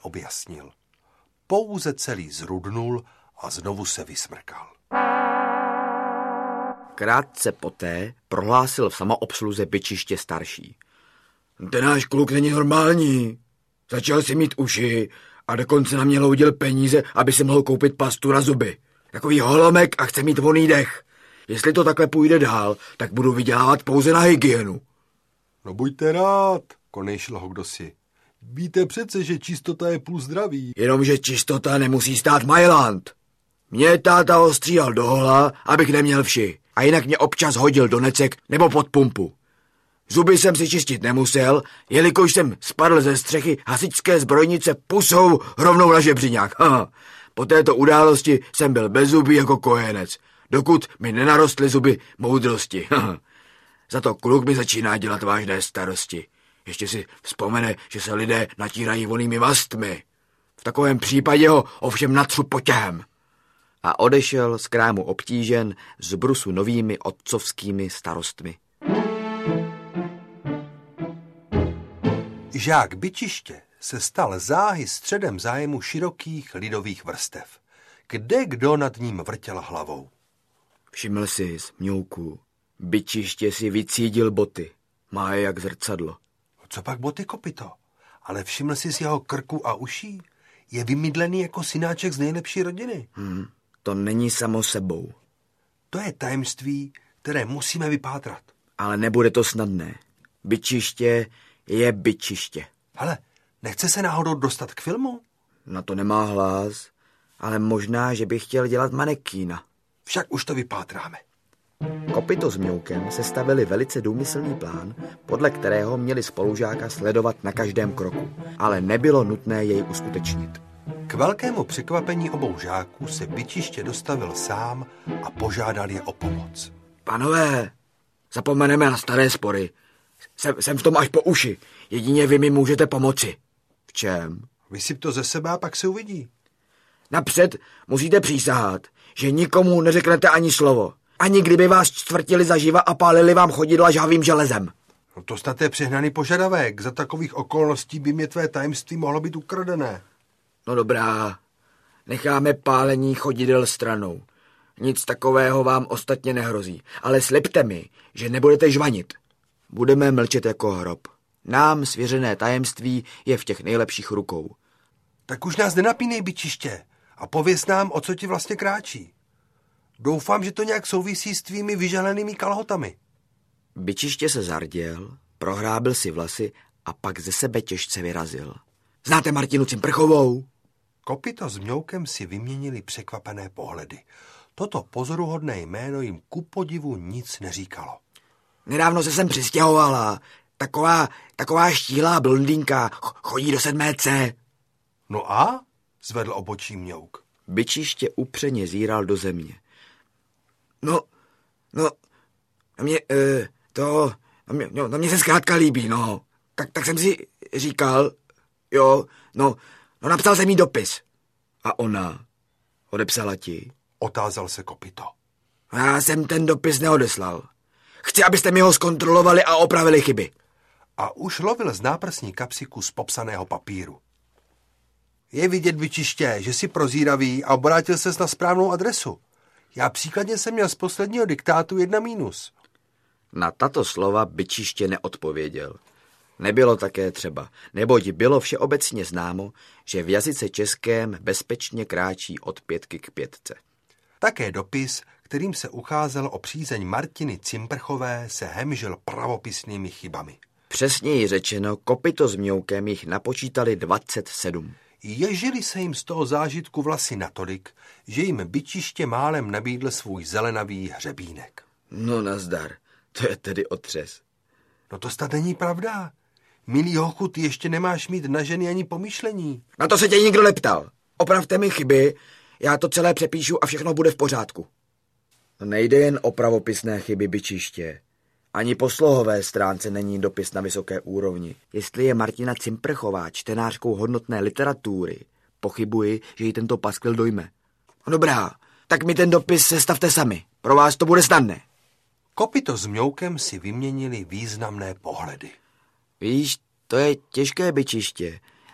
neobjasnil. Pouze celý zrudnul a znovu se vysmrkal. Krátce poté prohlásil v samoobsluze byčiště starší. Ten náš kluk není normální. Začal si mít uši a dokonce na mě loudil peníze, aby si mohl koupit pastu na zuby. Takový holomek a chce mít voný dech. Jestli to takhle půjde dál, tak budu vydělávat pouze na hygienu. No buďte rád, konejšil ho kdosi. Víte přece, že čistota je půl zdraví. Jenomže čistota nemusí stát Mailand. Mě táta ostříhal do hola, abych neměl vši. A jinak mě občas hodil do necek nebo pod pumpu. Zuby jsem si čistit nemusel, jelikož jsem spadl ze střechy hasičské zbrojnice pusou rovnou na žebřiňák. Po této události jsem byl bezzubý jako kojenec, dokud mi nenarostly zuby moudrosti. Za to kluk mi začíná dělat vážné starosti. Ještě si vzpomene, že se lidé natírají vonými mastmi. V takovém případě ho ovšem natřu potěhem. A odešel z krámu obtížen z brusu novými otcovskými starostmi. Žák Byčiště se stal záhy středem zájmu širokých lidových vrstev. Kde kdo nad ním vrtěl hlavou. Všiml si, Mňouku, Byčiště si vycídil boty. Má je jak zrcadlo. Co pak boty, Kopito? Ale všiml jsi z jeho krku a uší? Je vymydlený jako synáček z nejlepší rodiny. To není samo sebou. To je tajemství, které musíme vypátrat. Ale nebude to snadné. Byčiště je byčiště. Hele, nechce se náhodou dostat k filmu? Na to nemá hlas, ale možná, že by chtěl dělat manekína. Však už to vypátráme. Kopito s Mňoukem sestavili velice důmyslný plán, podle kterého měli spolužáka sledovat na každém kroku, ale nebylo nutné jej uskutečnit. K velkému překvapení obou žáků se Byčiště dostavil sám a požádal je o pomoc. Pánové, zapomeneme na staré spory. Jsem v tom až po uši. Jedině vy mi můžete pomoci. V čem? Vysyp to ze sebe a pak se uvidí. Napřed musíte přísahat, že nikomu neřeknete ani slovo. Ani kdyby vás čtvrtili zaživa a pálili vám chodidla žhavým železem. No to snad je přehnaný požadavek. Za takových okolností by mě tvé tajemství mohlo být ukradené. No dobrá, necháme pálení chodidel stranou. Nic takového vám ostatně nehrozí, ale slibte mi, že nebudete žvanit. Budeme mlčet jako hrob. Nám svěřené tajemství je v těch nejlepších rukou. Tak už nás nenapínej, Byčiště, a pověz nám, o co ti vlastně kráčí. Doufám, že to nějak souvisí s tvými vyželenými kalhotami. Byčiště se zarděl, prohrábil si vlasy a pak ze sebe těžce vyrazil. Znáte Martinu Cimprchovou? Kopito s Mňoukem si vyměnili překvapené pohledy. Toto pozoruhodné jméno jim ku podivu nic neříkalo. Nedávno se sem přistěhovala. Taková štíhlá blondýnka, chodí do 7C. No a? Zvedl obočí Mňouk. Byčiště upřeně zíral do země. No, mě se zkrátka líbí, no. Tak jsem si říkal, napsal jsem jí dopis. A ona odepsala ti? Otázal se Kopito. Já jsem ten dopis neodeslal. Chci, abyste mi ho zkontrolovali a opravili chyby. A už lovil z náprsní kapsy kus popsaného papíru. Je vidět, Byčiště, že jsi prozíravý a obrátil ses na správnou adresu. Já příkladně jsem měl z posledního diktátu 1-. Na tato slova Byčiště neodpověděl. Nebylo také třeba, neboť bylo všeobecně známo, že v jazyce českém bezpečně kráčí od 5 k 5. Také dopis, kterým se ucházel o přízeň Martiny Cimprchové, se hemžil pravopisnými chybami. Přesněji řečeno, Kopito s Mňoukem jich napočítali 27. Ježili se jim z toho zážitku vlasy natolik, že jim Byčiště málem nabídl svůj zelenavý hřebínek. No nazdar, to je tedy otřes. No to snad není pravda. Milý hochu, ty ještě nemáš mít na ženy ani pomyšlení. Na to se tě nikdo neptal. Opravte mi chyby, já to celé přepíšu a všechno bude v pořádku. Nejde jen o pravopisné chyby, Byčiště. Ani po slohové stránce není dopis na vysoké úrovni. Jestli je Martina Cimprchová čtenářkou hodnotné literatury, pochybuji, že ji tento paskvil dojme. Dobrá, tak mi ten dopis sestavte sami. Pro vás to bude snadné. Kopito s Mňoukem si vyměnili významné pohledy. Víš, to je těžké, Byčiště,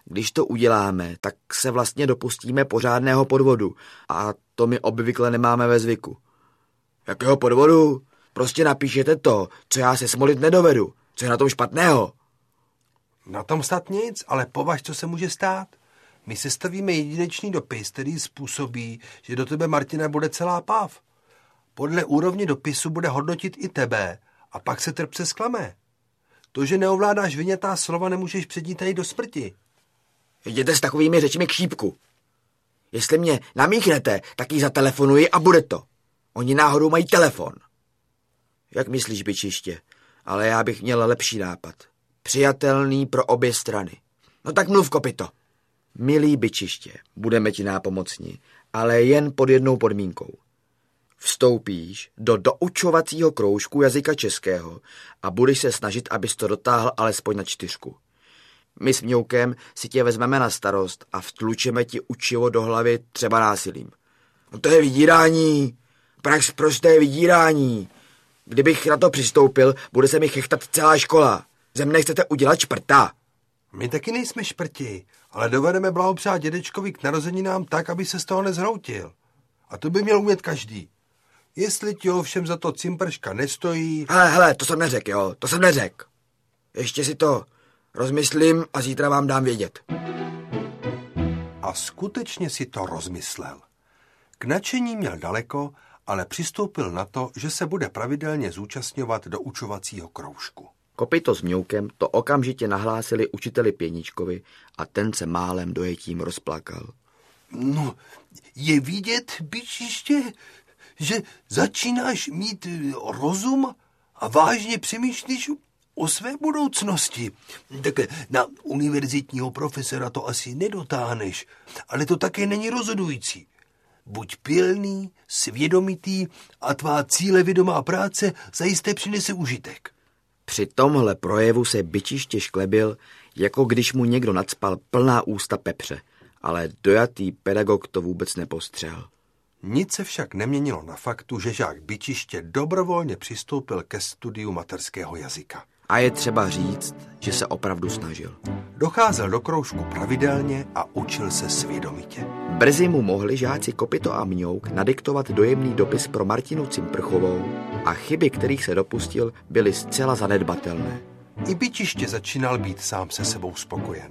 Když to uděláme, tak se vlastně dopustíme pořádného podvodu a to my obvykle nemáme ve zvyku. Jakého podvodu? Prostě napíšete to, co já se smolit nedovedu. Co je na tom špatného? Na tom snad nic, ale považ, co se může stát. My sestavíme jedinečný dopis, který způsobí, že do tebe, Martina, bude celá páv. Podle úrovně dopisu bude hodnotit i tebe a pak se trpce zklame. To, že neovládáš vyňatá slova, nemůžeš před ní tady do smrti. Jděte s takovými řečmi k šípku. Jestli mě namíchnete, tak jí zatelefonuji a bude to. Oni náhodou mají telefon. Jak myslíš, bičiště? Ale já bych měl lepší nápad. Přijatelný pro obě strany. No tak mluv, kopyto. Milý bičiště, budeme ti nápomocni, ale jen pod jednou podmínkou. Vstoupíš do doučovacího kroužku jazyka českého a budeš se snažit, abys to dotáhl alespoň na 4. My s Mňoukem si tě vezmeme na starost a vtlučeme ti učivo do hlavy třeba násilím. No to je vydírání. Prax prosté vydírání. Kdybych na to přistoupil, bude se mi chechtat celá škola. Ze mne chcete udělat šprta. My taky nejsme šprti, ale dovedeme blahopřát dědečkovi k narozeninám tak, aby se z toho nezhroutil. A to by měl umět každý. Jestli ti ovšem za to cimprška nestojí... Hele, to jsem neřekl, jo, to jsem neřekl. Ještě si to rozmyslím a zítra vám dám vědět. A skutečně si to rozmyslel. K nadšení měl daleko, ale přistoupil na to, že se bude pravidelně zúčastňovat do učovacího kroužku. Kopyto s Mňoukem to okamžitě nahlásili učiteli Pěničkovi a ten se málem dojetím rozplakal. No, je vidět, bičiště, že začínáš mít rozum a vážně přemýšlíš o své budoucnosti. Tak na univerzitního profesora to asi nedotáhneš, ale to také není rozhodující. Buď pilný, svědomitý a tvá cílevědomá práce zajisté přinese užitek. Při tomhle projevu se bičiště šklebil, jako když mu někdo nacpal plná ústa pepře, ale dojatý pedagog to vůbec nepostřehl. Nic se však neměnilo na faktu, že žák bičiště dobrovolně přistoupil ke studiu materského jazyka. A je třeba říct, že se opravdu snažil. Docházel do kroužku pravidelně a učil se svědomitě. Brzy mu mohli žáci Kopyto a Mňouk nadiktovat dojemný dopis pro Martinu Cimprchovou a chyby, kterých se dopustil, byly zcela zanedbatelné. I bičiště začínal být sám se sebou spokojen.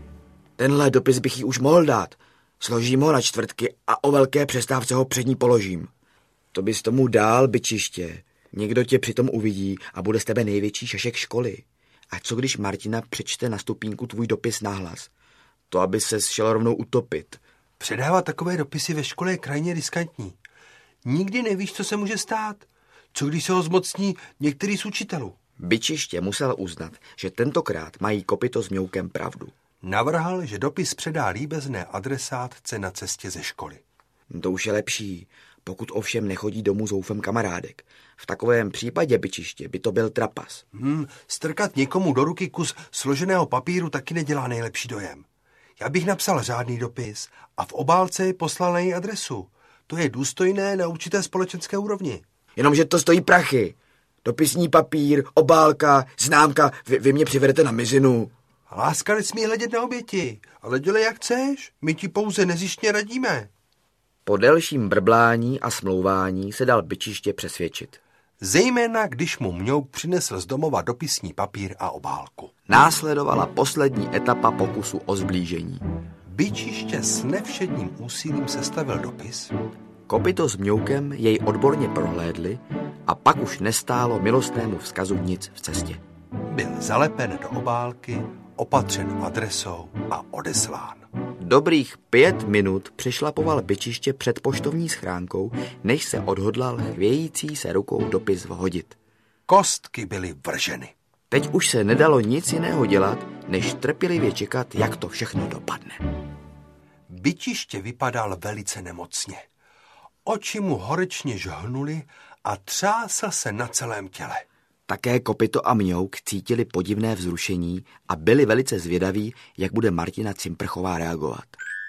Tenhle dopis bych jí už mohl dát. Složím ho na 4 a o velké přestávce ho před ní položím. To bys tomu dál, bičiště. Někdo tě přitom uvidí a bude z tebe největší šašek školy. A co když Martina přečte na stupínku tvůj dopis nahlas? To, aby ses šel rovnou utopit. Předávat takové dopisy ve škole je krajně riskantní. Nikdy nevíš, co se může stát. Co když se ho zmocní některý z učitelů? Bičiště musel uznat, že tentokrát mají Kopyto s Mňoukem pravdu. Navrhl, že dopis předá líbezné adresátce na cestě ze školy. To už je lepší, pokud ovšem nechodí domů zoufem kamarádek. V takovém případě, bičiště, by to byl trapas. Strkat někomu do ruky kus složeného papíru taky nedělá nejlepší dojem. Já bych napsal řádný dopis a v obálce poslal na její adresu. To je důstojné na určité společenské úrovni. Jenomže to stojí prachy. Dopisní papír, obálka, známka, vy mě přivedete na mizinu. Láska nesmí hledět na oběti, ale dělej jak chceš, my ti pouze nezištně radíme. Po delším brblání a smlouvání se dal bičiště přesvědčit. Zejména, když mu Mňouk přinesl z domova dopisní papír a obálku. Následovala poslední etapa pokusu o zblížení. Bičiště s nevšedním úsilím sestavil dopis. Kopyto s Mňoukem jej odborně prohlédli a pak už nestálo milostnému vzkazu nic v cestě. Byl zalepen do obálky, opatřen adresou a odeslán. Dobrých 5 minut přešlapoval bičiště před poštovní schránkou, než se odhodlal chvějící se rukou dopis vhodit. Kostky byly vrženy. Teď už se nedalo nic jiného dělat, než trpělivě čekat, jak to všechno dopadne. Bičiště vypadal velice nemocně. Oči mu horečně žhnuly a třásl se na celém těle. Také Kopyto a Mňouk cítili podivné vzrušení a byli velice zvědaví, jak bude Martina Cimprchová reagovat.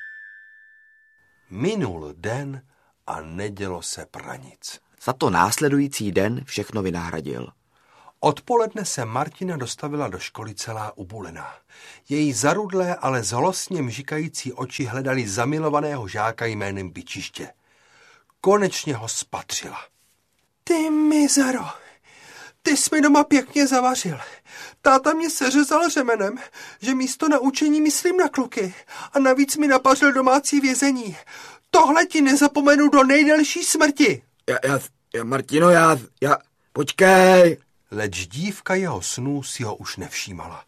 Minul den a nedělo se pranic. Za to následující den všechno vynahradil. Odpoledne se Martina dostavila do školy celá ubulená. Její zarudlé, ale zlostně mžikající oči hledali zamilovaného žáka jménem Bičiště. Konečně ho spatřila. Ty mizero, ty jsi mi doma pěkně zavařil. Táta mě seřezal řemenem, že místo na učení myslím na kluky a navíc mi napařil domácí vězení. Tohle ti nezapomenu do nejdelší smrti. Martino, počkej. Leč dívka jeho snů si ho už nevšímala.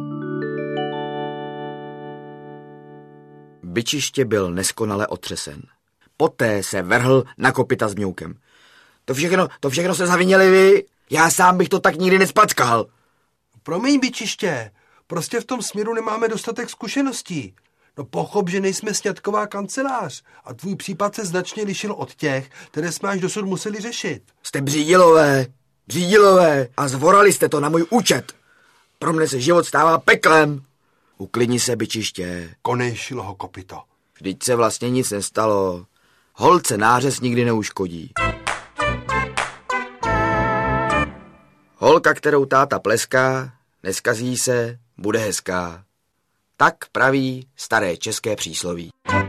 Bičiště byl neskonale otřesen. Poté se vrhl na kopyta s Mňoukem. To všechno se zavinili vy. Já sám bych to tak nikdy nespackal. Promiň, Bičiště, prostě v tom směru nemáme dostatek zkušeností. No pochop, že nejsme sňatková kancelář a tvůj případ se značně lišil od těch, které jsme až dosud museli řešit. Jste břídilové a zvorali jste to na můj účet. Pro mne se život stává peklem. Uklidni se, Bičiště. Konejšilo ho kopyto. Vždyť se vlastně nic nestalo. Holce nářez nikdy neuškodí. Holka, kterou táta pleská, neskazí se, bude hezká. Tak praví staré české přísloví.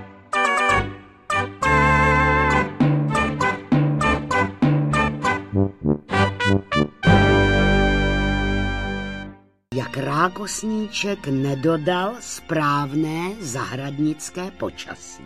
Jak Rákosníček nedodal správné zahradnické počasí.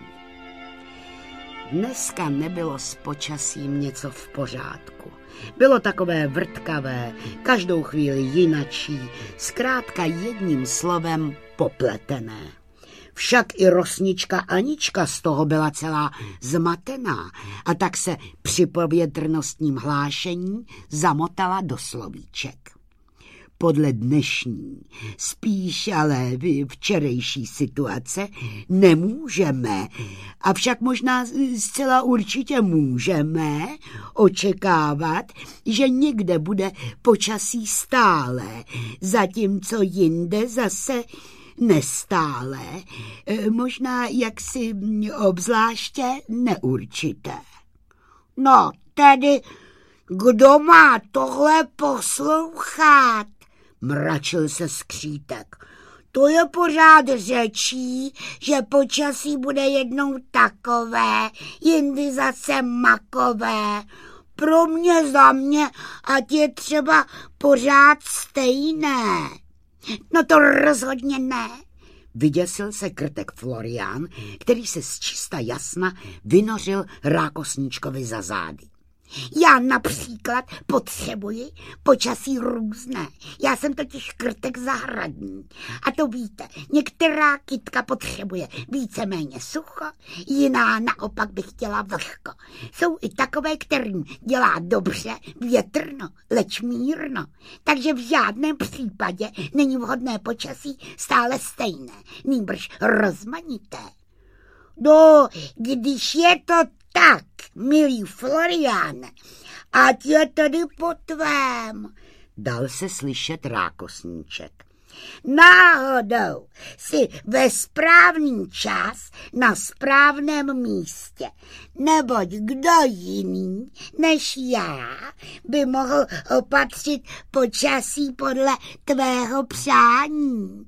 Dneska nebylo s počasím něco v pořádku. Bylo takové vrtkavé, každou chvíli jinačí, zkrátka jedním slovem popletené. Však i rosnička Anička z toho byla celá zmatená a tak se při povětrnostním hlášení zamotala do slovíček. Podle dnešní, spíš ale včerejší situace nemůžeme, avšak možná zcela určitě můžeme očekávat, že někde bude počasí stále, zatímco jinde zase nestále, možná jaksi obzvláště neurčité. No tedy, kdo má tohle poslouchat? Mračil se Skřítek. To je pořád řečí, že počasí bude jednou takové, jindy zase makové. Pro mě za mě, ať je třeba pořád stejné. No to rozhodně ne. Vyděsil se krtek Florián, který se z čista jasna vynořil Rákosníčkovi za zády. Já například potřebuji počasí různé. Já jsem totiž krtek zahradní. A to víte, některá kytka potřebuje víceméně sucho, jiná naopak by chtěla vlhko. Jsou i takové, kterým dělá dobře větrno, leč mírno. Takže v žádném případě není vhodné počasí stále stejné, nýbrž rozmanité. No, když je to tak, milý Floriáne, ať je tedy po tvém, dal se slyšet Rákosníček. Náhodou si ve správný čas na správném místě, neboť kdo jiný než já by mohl opatřit počasí podle tvého přání.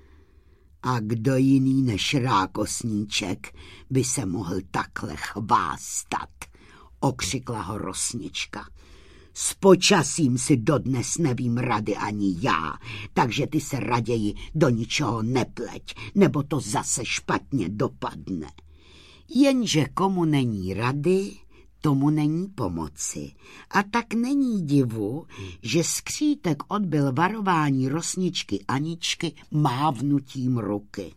A kdo jiný než Rákosníček by se mohl takhle chvástat, okřikla ho Rosnička. S počasím si dodnes nevím rady ani já, takže ty se raději do ničeho nepleť, nebo to zase špatně dopadne. Jenže komu není rady, tomu není pomoci. A tak není divu, že Skřítek odbyl varování Rosničky Aničky mávnutím ruky.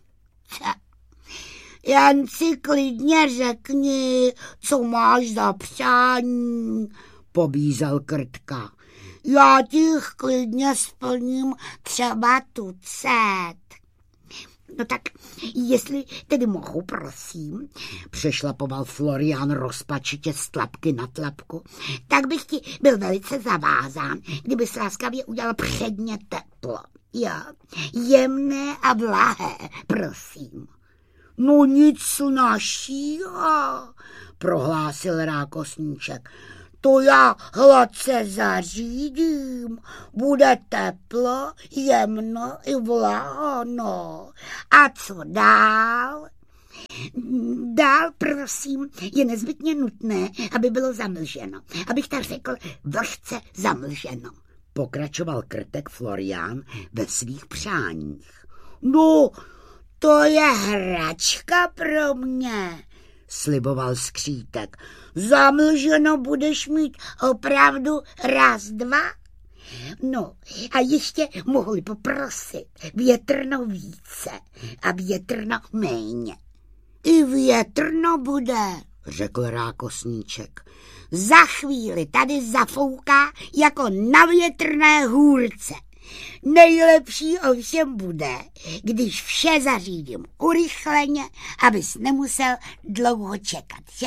Jen si klidně řekni, co máš za přání, pobízel Krtka. Já ti klidně splním třeba tucet. No tak, jestli tedy mohu, prosím, přešlapoval Florián rozpačitě z tlapky na tlapku, tak bych ti byl velice zavázán, kdyby s láskavě udělal předně teplo. Jo, jemné a vlahé, prosím. No nic našího, prohlásil Rákosníček. To já hladce zařídím, bude teplo, jemno i vláhno. A co dál? Dál, prosím, je nezbytně nutné, aby bylo zamlženo. Abych tak řekl, vlhce zamlženo. Pokračoval Krtek Florián ve svých přáních. No, to je hračka pro mě, sliboval Skřítek. Zamlženo budeš mít opravdu raz, dva. No, a ještě mohli poprosit větrno více a větrno méně. I větrno bude, řekl Rákosníček. Za chvíli tady zafouká jako na větrné hůrce. Nejlepší ovšem bude, když vše zařídím urychleně, abys nemusel dlouho čekat, že?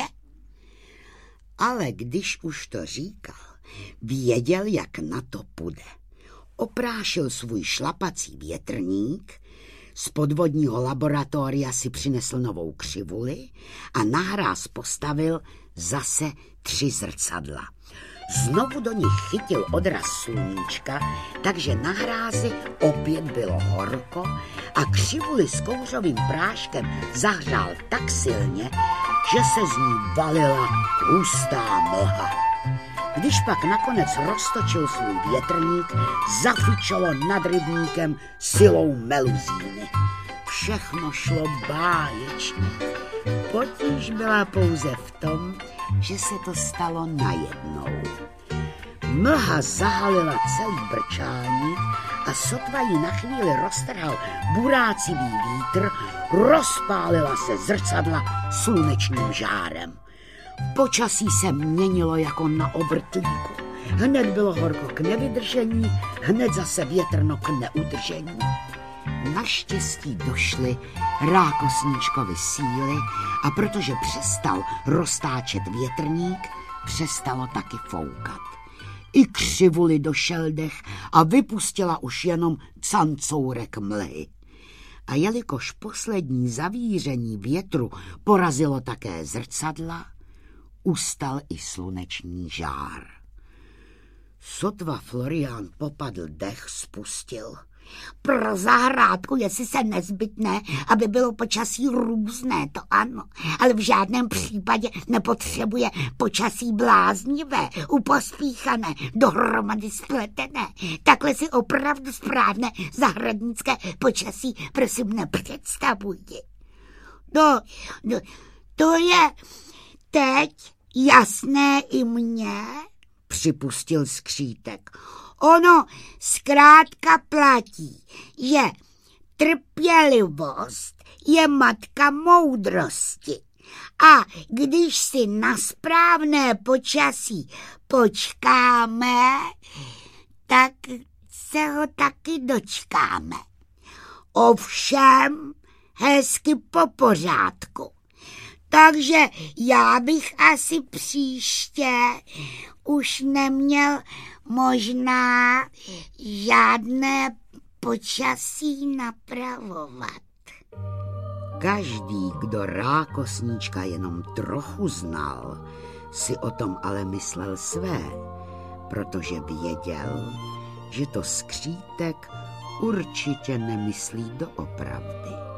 Ale když už to říkal, věděl, jak na to půjde. Oprášil svůj šlapací větrník, z podvodního laboratoria si přinesl novou křivuli a na hráz postavil zase 3 zrcadla. Znovu do nich chytil odraz sluníčka, takže na hrázi opět bylo horko a křivuli s kouřovým práškem zahřál tak silně, že se z ní valila hustá mlha. Když pak nakonec roztočil svůj větrník, zafičalo nad rybníkem silou meluzíny. Všechno šlo báječně. Potíž byla pouze v tom, že se to stalo najednou. Mlha zahalila celý brčálník a sotva jí na chvíli roztrhal burácivý vítr, rozpálila se zrcadla slunečním žárem. Počasí se měnilo jako na obrtlíku. Hned bylo horko k nevydržení, hned zase větrno k neudržení. Naštěstí došly Rákosníčkovi síly a protože přestal roztáčet větrník, přestalo taky foukat. I křivuli došel dech a vypustila už jenom cancourek mlhy. A jelikož poslední zavíření větru porazilo také zrcadla, ustal i sluneční žár. Sotva Florián popadl dech, spustil. Pro zahrádku je sice nezbytné, aby bylo počasí různé, to ano, ale v žádném případě nepotřebuje počasí bláznivé, upospíchané, dohromady spletené. Takhle si opravdu správné zahradnické počasí prosím nepředstavuji. No, to je teď jasné i mně, připustil Skřítek. Ono zkrátka platí, že trpělivost je matka moudrosti. A když si na správné počasí počkáme, tak se ho taky dočkáme. Ovšem hezky po pořádku. Takže já bych asi příště už neměl možná žádné počasí napravovat. Každý, kdo Rákosníčka jenom trochu znal, si o tom ale myslel své, protože věděl, že to Skřítek určitě nemyslí doopravdy.